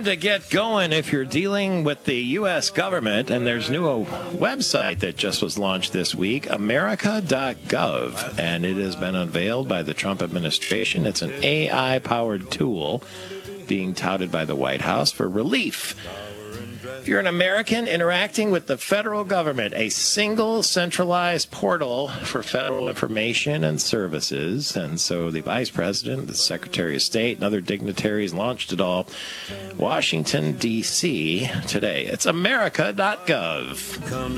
to get going if you're dealing with the U.S. government, and there's a new website that just was launched this week, America.gov, and it has been unveiled by the Trump administration. It's an AI-powered tool being touted by the White House for relief. If you're an American interacting with the federal government, a single centralized portal for federal information and services. And so the Vice President, the Secretary of State, and other dignitaries launched it all. Washington, D.C. today. It's America.gov.